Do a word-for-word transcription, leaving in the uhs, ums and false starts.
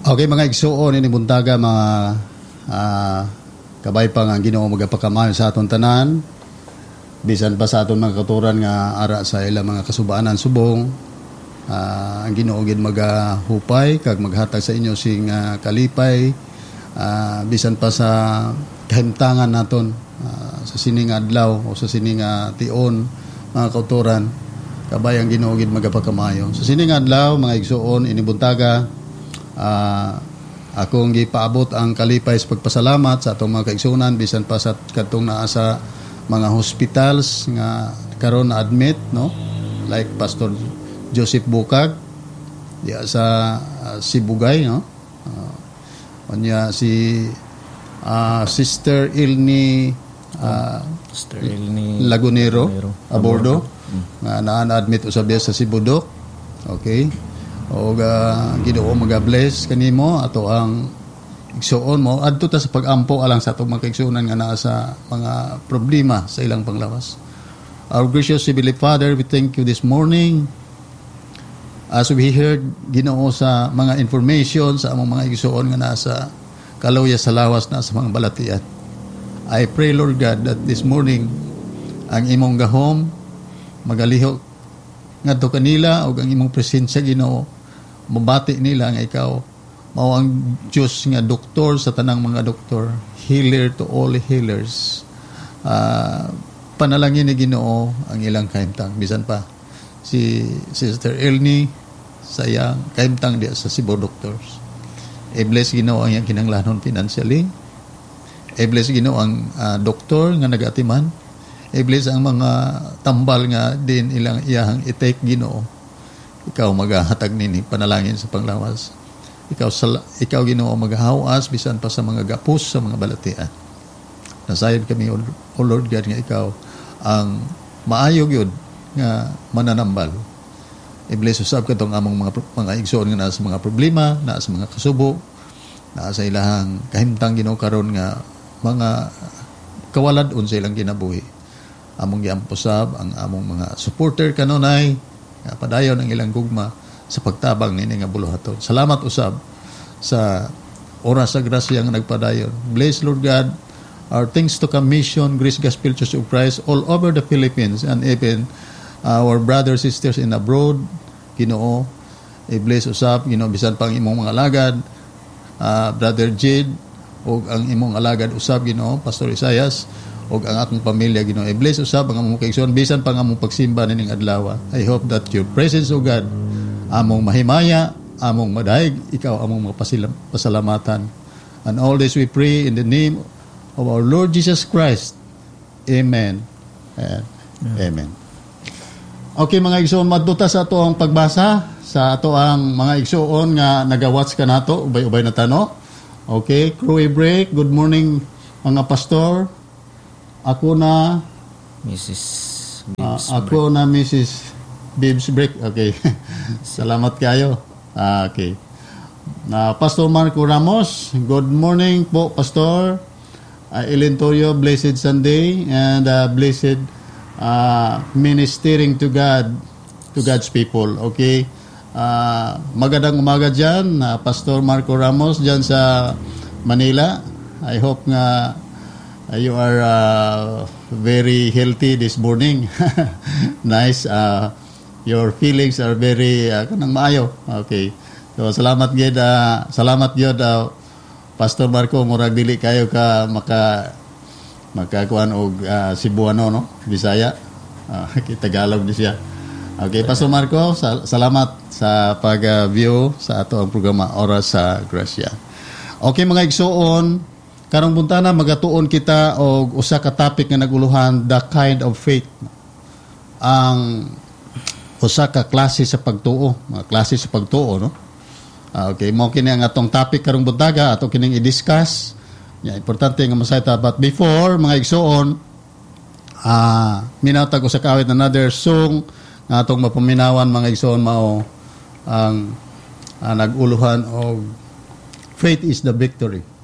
Okay, mga igsuon ini buntaga mga uh, kabay pa nga Ginoo magapakamayo sa aton tanan. Bisan pa sa aton mga katuran nga ara sa ilang mga kasubaanan subong. Uh, ang Ginoo gid magahupay kag maghatag sa inyo sing uh, kalipay. Uh, bisan pa sa kahimtangan naton uh, sa sining adlaw o sa sining uh, tion mga kauturan kabay ang Ginoo gid magapakamayo. Sa sining adlaw mga igsuon ini buntaga Uh, akong gipaabot ang kalipay sa pagpasalamat sa atong mga kaigsunan bisan pa sa kadtong naa sa mga hospitals nga karon na admit, no, like Pastor Joseph Bukag ya sa uh, Sibugay, no, uh, anya si uh, Sister Ilni uh, Sister Ilni Lagunero, Lagunero abordo nga naa na-admit usab sa Sibudok. Okay, o uh, Ginoo maga-bless kanimo ato ang igsuon mo adto ta sa pag-ampo alang sa atong mga kaigsuonan nga naa sa mga problema sa ilang panglawas. Our gracious Heavenly Father, we thank you this morning as we heard Ginoo sa mga information sa among mga igsuon nga naa sa kaluya sa lawas na sa mga balatian. I pray, Lord God, that this morning ang imong gahom magalihok ngadto kanila o ang imong presensya Ginoo mabati nila nga ikaw mao ang Diyos nga doktor sa tanang mga doktor, healer to all healers. Uh, panalangin ni Ginoo ang ilang kahimtang bisan pa si Sister Elni sayang kahimtang dia sa Cebu Doctors. I-bless Ginoo ang iyang kinahanglanon financially. I-bless Ginoo ang uh, doktor nga nagatiman. I-bless ang mga tambal nga din ilang iyang i-take Ginoo. Ikaw maghahatag nini panalangin sa panglawas. Ikaw sal- ikaw Ginoo maghahawas bisan pa sa mga gapos sa mga balatian. Nasayod kami o Lord God nga ikaw ang maayo gyud nga mananambal. I-bless usab katong among mga mga igsoon nga naa sa mga problema, naa sa mga kasubo, naa sa ilahang kahimtang Ginoo karon nga mga kawalad-on sa ilang kinabuhi. Among giamposab ang among mga supporter kanunay nga padayon ang ilang gugma sa pagtabang nini nga buluhaton. Salamat usab sa oras sa grasya nga nagpadayon. Bless Lord God our Things to Come Mission, Grace Gospel Church of Christ all over the Philippines and even our brothers sisters in abroad. Ginoo, i-bless usab Ginoo bisan pang imong mga alagad, uh, Brother Jade o ang imong alagad usab Ginoo, Pastor Isaias og ang akong pamilya Ginoo. I-bless usab ang among kaigsoon bisan pang among pagsimba nining adlaw. I hope that your presence, O God, among mahimaya, among madayeg, ikaw among mapasalam, pasalamatan. And all this we pray in the name of our Lord Jesus Christ. Amen. And yeah. Amen. Okay mga igsoon, madto sa ato ang pagbasa sa ato ang mga igsoon nga nagawats ka nato, ubay-ubay na tano. Okay, crew break. Good morning mga pastor. Ako na Missus Uh, ako na Missus Bibs Break. Okay. Salamat kayo. Uh, okay. Na uh, Pastor Marco Ramos. Good morning po Pastor. Uh, Elentorio, blessed Sunday and uh, blessed uh, ministering to God, to God's people. Okay. Uh, magandang umaga dyan, uh, Pastor Marco Ramos dyan sa Manila. I hope nga Uh, you are uh, very healthy this morning. Nice. Uh, your feelings are very uh, kanang maayo. Okay. So salamat gyud uh, salamat gyud uh, Pastor Marco murag dili kayo ka maka makakuan og uh, Cebuano no, Bisaya. Uh, Tagalog di siya. Okay, Pastor Marco, sal- salamat sa pag-view sa ato ang programa Oras sa Gracia. Okay mga igsoon, karong buntana magatuon kita og usa ka topic nga naguluhan, the kind of faith. Ang usa ka klase sa pagtuo, mga klase sa pagtuo, no? Uh, okay, mo kini ang atong topic karong buntaga ato kining i-discuss. Yeah, importante nga masayta, but before mga igsoon, ah uh, minawtag ko sa kawit another song nga atong mapaminawan mga igsoon mao ang uh, naguluhan og Faith is the Victory.